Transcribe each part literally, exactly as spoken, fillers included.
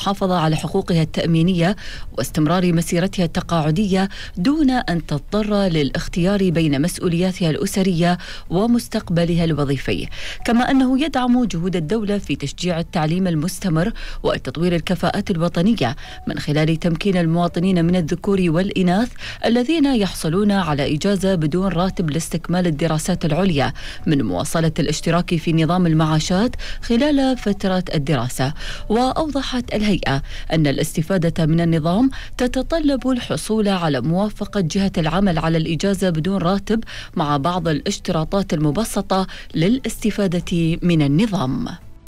المحافظة على حقوقها التأمينية واستمرار مسيرتها التقاعدية دون أن تضطر للاختيار بين مسؤولياتها الأسرية ومستقبلها الوظيفي، كما أنه يدعم جهود الدولة في تشجيع التعليم المستمر وتطوير الكفاءات الوطنية من خلال تمكين المواطنين من الذكور والإناث الذين يحصلون على إجازة بدون راتب لاستكمال الدراسات العليا من مواصلة الاشتراك في نظام المعاشات خلال فترة الدراسة. وأوضحت الهيئة أن الاستفادة من النظام تتطلب الحصول على موافقة جهة العمل على الإجازة بدون راتب مع بعض الاشتراطات المبسطة للاستفادة من النظام.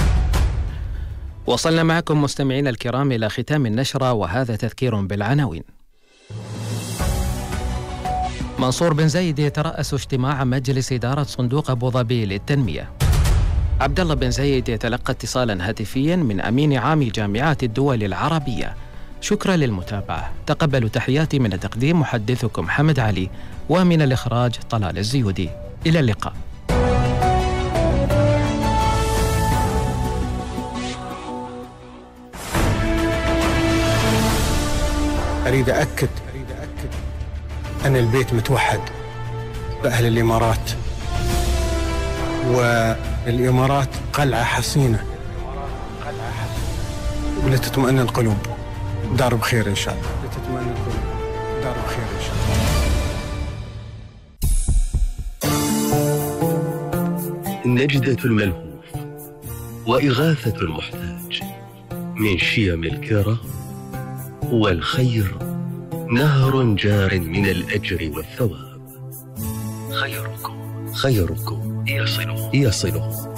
وصلنا معكم مستمعين الكرام إلى ختام النشرة، وهذا تذكير بالعناوين. منصور بن زايد يترأس اجتماع مجلس إدارة صندوق أبو ظبي للتنمية. عبد الله بن زايد يتلقى اتصالا هاتفيا من أمين عام جامعات الدول العربية. شكرا للمتابعة، تقبلوا تحياتي من التقديم محدثكم حمد علي، ومن الإخراج طلال الزيودي. إلى اللقاء. أريد أكد أن البيت متوحد بأهل الإمارات، والإمارات قلعة حصينة ولتطمئن القلوب. دار بخير إن شاء الله، لتطمئن القلوب. دار بخير إن شاء الله. نجدة الملهوف وإغاثة المحتاج من شيم الكرام، والخير نهر جار من الأجر والثواب. خيركم خيركم يصله يصله.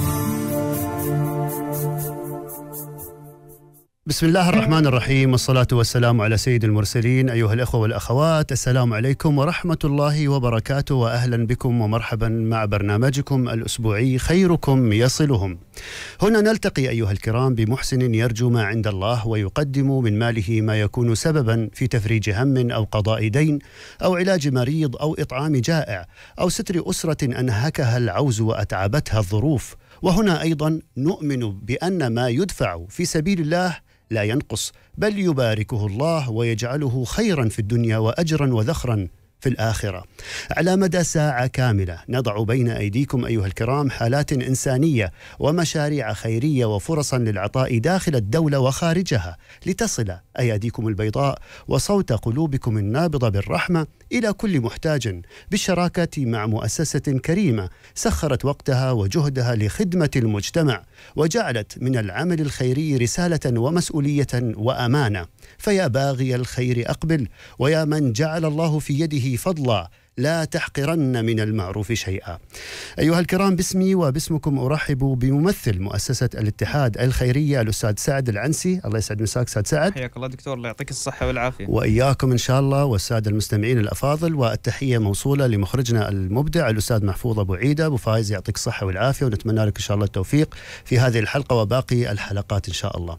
بسم الله الرحمن الرحيم، والصلاة والسلام على سيد المرسلين. أيها الأخوة والأخوات، السلام عليكم ورحمة الله وبركاته، وأهلا بكم ومرحبا مع برنامجكم الأسبوعي خيركم يصلهم. هنا نلتقي أيها الكرام بمحسن يرجو ما عند الله ويقدم من ماله ما يكون سببا في تفريج هم أو قضاء دين أو علاج مريض أو إطعام جائع أو ستر أسرة أنهكها العوز وأتعبتها الظروف. وهنا أيضا نؤمن بأن ما يدفع في سبيل الله لا ينقص، بل يباركه الله ويجعله خيرا في الدنيا وأجرا وذخرا في الآخرة. على مدى ساعة كاملة نضع بين أيديكم أيها الكرام حالات إنسانية ومشاريع خيرية وفرصا للعطاء داخل الدولة وخارجها، لتصل أياديكم البيضاء وصوت قلوبكم النابضة بالرحمة إلى كل محتاج، بالشراكة مع مؤسسة كريمة سخرت وقتها وجهدها لخدمة المجتمع، وجعلت من العمل الخيري رسالة ومسؤولية وأمانة. فيا باغي الخير أقبل، ويا من جعل الله في يده فضلا لا تحقرن من المعروف شيئا. أيها الكرام، باسمي وباسمكم أرحب بممثل مؤسسة الاتحاد الخيرية الأستاذ سعد العنسي. الله يسعد مساك أستاذ سعد. حياك الله دكتور، الله يعطيك الصحة والعافية. وإياكم إن شاء الله، والسادة المستمعين الأفاضل، والتحية موصولة لمخرجنا المبدع الأستاذ محفوظ أبو عيدة. أبو فايز يعطيك الصحة والعافية، ونتمنى لك إن شاء الله التوفيق في هذه الحلقة وباقي الحلقات إن شاء الله.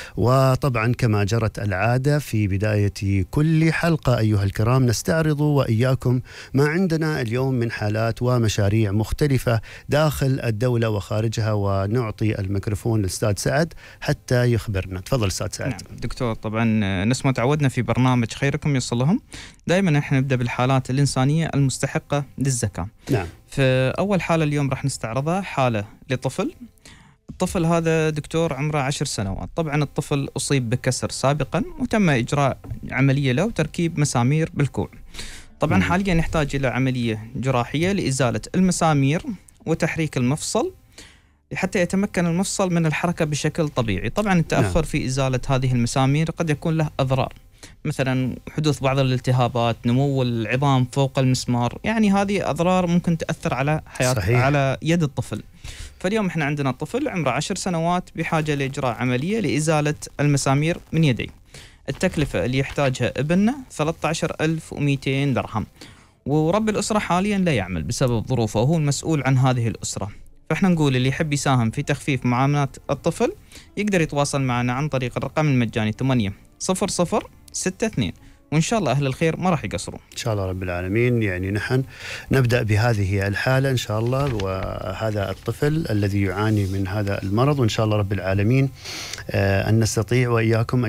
وطبعا كما جرت العادة في بداية كل حلقة أيها الكرام نستعرض وإياكم ما عندنا اليوم من حالات ومشاريع مختلفة داخل الدولة وخارجها، ونعطي الميكروفون للأستاذ سعد حتى يخبرنا. تفضل أستاذ سعد. نعم دكتور، طبعا نفس ما تعودنا في برنامج خيركم يصلهم، دائما احنا نبدأ بالحالات الإنسانية المستحقة للزكاة. نعم. فأول حالة اليوم راح نستعرضها حالة لطفل. الطفل هذا دكتور عمره عشر سنوات. طبعا الطفل أصيب بكسر سابقا وتم إجراء عملية له وتركيب مسامير بالكوع. طبعا حاليا نحتاج إلى عملية جراحية لإزالة المسامير وتحريك المفصل حتى يتمكن المفصل من الحركة بشكل طبيعي. طبعا التأخر نعم. في إزالة هذه المسامير قد يكون له أضرار، مثلا حدوث بعض الالتهابات، نمو العظام فوق المسمار، يعني هذه أضرار ممكن تأثر على حياة صحيح. على يد الطفل. فاليوم احنا عندنا طفل عمره عشر سنوات بحاجة لإجراء عملية لإزالة المسامير من يديه. التكلفة اللي يحتاجها ابننا ثلاثة عشر ألف ومئتين درهم، ورب الأسرة حاليا لا يعمل بسبب ظروفه وهو المسؤول عن هذه الأسرة. فاحنا نقول اللي يحب يساهم في تخفيف معاملات الطفل يقدر يتواصل معنا عن طريق الرقم المجاني ثمانية صفر صفر ستة اثنين، وإن شاء الله أهل الخير ما راح يقصروا إن شاء الله رب العالمين. يعني نحن نبدأ بهذه الحالة إن شاء الله، وهذا الطفل الذي يعاني من هذا المرض، وإن شاء الله رب العالمين أن نستطيع وإياكم